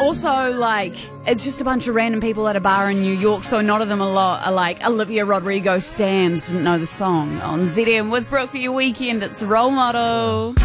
also, like, it's just a bunch of random people at a bar in New York, so none of them are like Olivia Rodrigo stans didn't know the song. On ZM with Brooke for your weekend, it's Role Model.